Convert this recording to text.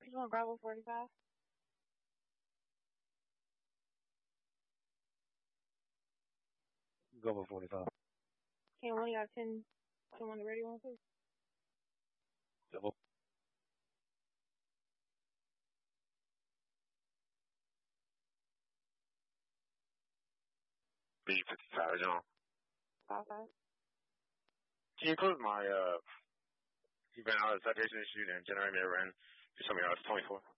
You want Bravo 45? Go with 45. Okay, we only got 10 on the radio one, please. Double. B55, John. 55. Can you include my event out of citation issue and generate me a run for something else, 24?